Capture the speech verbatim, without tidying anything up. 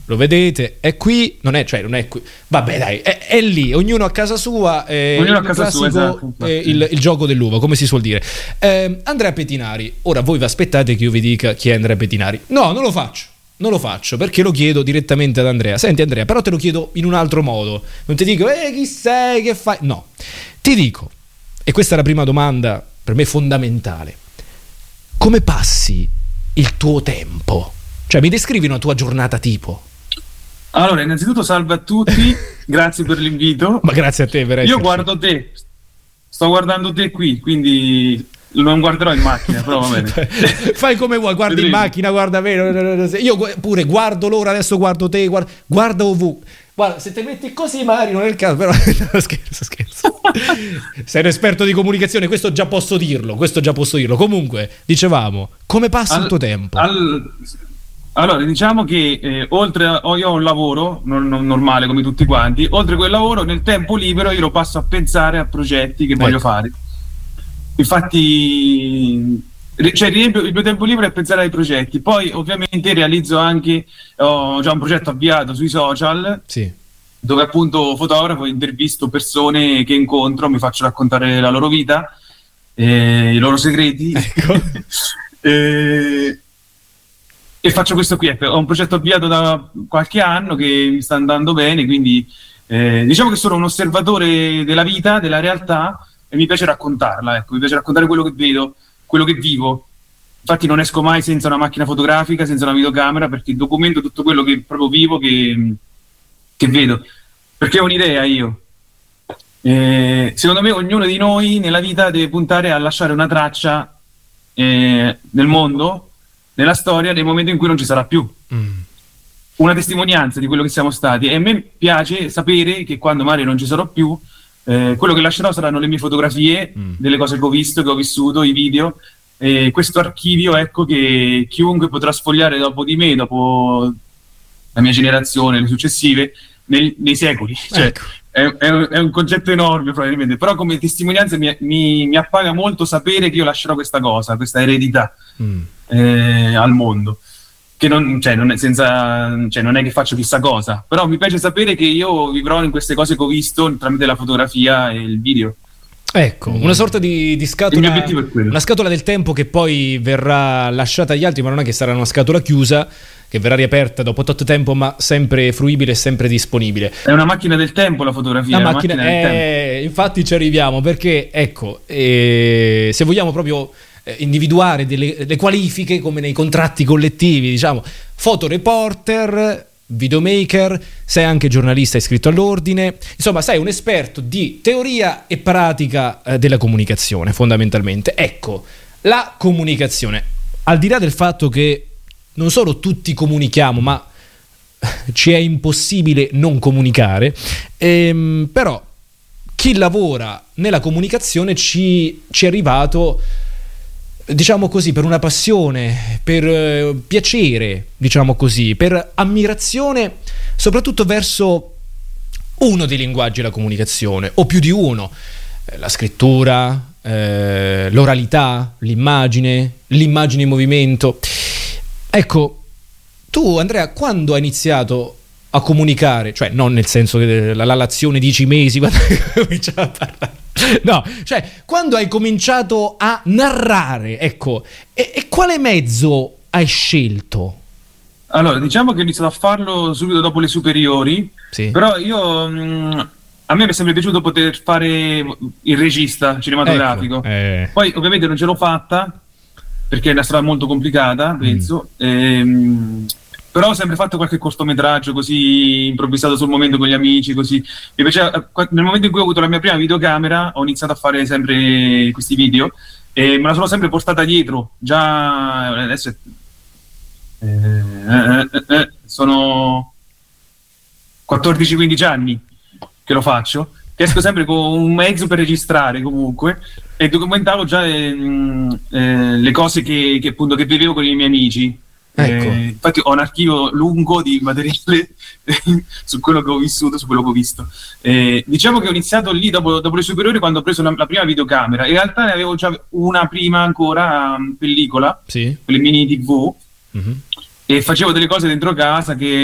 lo vedete, è qui, non è, cioè non è qui, vabbè dai, è, è lì, ognuno a casa sua, eh, ognuno il a casa classico, sua, esatto, eh, il, il gioco dell'uva, come si suol dire. eh, Andrea Pettinari, ora voi vi aspettate che io vi dica chi è Andrea Pettinari? No, non lo faccio, non lo faccio perché lo chiedo direttamente ad Andrea. Senti Andrea, però te lo chiedo in un altro modo, non ti dico eh chi sei, che fai, no, ti dico, e questa è la prima domanda per me fondamentale: come passi il tuo tempo? Cioè mi descrivi una tua giornata tipo? Allora, innanzitutto salve a tutti, grazie per l'invito. Ma grazie a te per esserci. Io guardo te, sto guardando te qui, quindi non guarderò in macchina, però va bene. Fai come vuoi, guardi Vedremo. In macchina, guarda me. Io pure guardo l'ora, adesso guardo te, guarda, guarda ovunque. Guarda, se ti metti così magari non è il caso, però scherzo, scherzo. Sei un esperto di comunicazione, questo già posso dirlo, questo già posso dirlo. Comunque, dicevamo, come passi al, il tuo tempo? Al... Allora, diciamo che eh, oltre a oh, io ho un lavoro non, non normale come tutti quanti, oltre a quel lavoro nel tempo libero io lo passo a pensare a progetti che ecco. voglio fare. Infatti, cioè, il mio tempo libero è pensare ai progetti. Poi ovviamente realizzo anche, ho già un progetto avviato sui social, sì. dove appunto fotografo, intervisto persone che incontro, mi faccio raccontare la loro vita, eh, i loro segreti. Ecco. eh, E faccio questo qui, ecco, ho un progetto avviato da qualche anno che mi sta andando bene, quindi eh, diciamo che sono un osservatore della vita, della realtà, e mi piace raccontarla, ecco, mi piace raccontare quello che vedo, quello che vivo. Infatti non esco mai senza una macchina fotografica, senza una videocamera, perché documento tutto quello che proprio vivo, che, che vedo, perché ho un'idea io. Eh, secondo me ognuno di noi nella vita deve puntare a lasciare una traccia eh, nel mondo, nella storia, nei momenti in cui non ci sarà più, mm. una testimonianza di quello che siamo stati. E a me piace sapere che quando magari non ci sarò più, eh, quello che lascerò saranno le mie fotografie, mm. delle cose che ho visto, che ho vissuto, i video, e questo archivio, ecco, che chiunque potrà sfogliare dopo di me, dopo la mia generazione, le successive, nei, nei secoli. Cioè, ecco. è, è, un, è un concetto enorme probabilmente, però come testimonianza mi, mi, mi appaga molto sapere che io lascerò questa cosa, questa eredità. Mm. Eh, al mondo, che non, cioè, non, è senza, cioè, non è che faccio chissà cosa, però mi piace sapere che io vivrò in queste cose che ho visto tramite la fotografia e il video. Ecco, una sorta di, di scatola, il mio obiettivo è quello. Una scatola del tempo che poi verrà lasciata agli altri, ma non è che sarà una scatola chiusa, che verrà riaperta dopo tot tempo, ma sempre fruibile e sempre disponibile. È una macchina del tempo la fotografia. La è macchina, macchina del eh, tempo. Infatti ci arriviamo, perché ecco, eh, se vogliamo proprio individuare delle, delle qualifiche come nei contratti collettivi, diciamo, fotoreporter, videomaker, sei anche giornalista iscritto all'ordine, insomma sei un esperto di teoria e pratica eh, della comunicazione fondamentalmente. Ecco, la comunicazione, al di là del fatto che non solo tutti comunichiamo, ma ci è impossibile non comunicare, ehm, però chi lavora nella comunicazione ci, ci è arrivato, diciamo così, per una passione, per eh, piacere, diciamo così, per ammirazione, soprattutto verso uno dei linguaggi della comunicazione, o più di uno, eh, la scrittura, eh, l'oralità, l'immagine, l'immagine in movimento. Ecco, tu Andrea, quando hai iniziato a comunicare, cioè non nel senso che la, la l'azione dieci mesi quando hai cominciato a parlare, no, cioè quando hai cominciato a narrare, ecco, e, e quale mezzo hai scelto? Allora, diciamo che ho iniziato a farlo subito dopo le superiori, sì. Però io mh, a me mi è sempre piaciuto poter fare il regista cinematografico, ecco, eh. Poi ovviamente non ce l'ho fatta perché è una strada molto complicata, penso, mm. ehm, però ho sempre fatto qualche cortometraggio così improvvisato sul momento con gli amici, così mi piaceva. Nel momento in cui ho avuto la mia prima videocamera ho iniziato a fare sempre questi video e me la sono sempre portata dietro, già adesso è, eh, eh, eh, sono quattordici quindici anni che lo faccio, che esco sempre con un mezzo per registrare comunque e documentavo già eh, eh, le cose che, che appunto che vivevo con i miei amici. Ecco. Eh, infatti ho un archivio lungo di materiale su quello che ho vissuto, su quello che ho visto. Eh, diciamo che ho iniziato lì dopo, dopo le superiori, quando ho preso la, la prima videocamera. In realtà ne avevo già una prima ancora, um, pellicola, sì. quelle mini tivù, mm-hmm. e facevo delle cose dentro casa che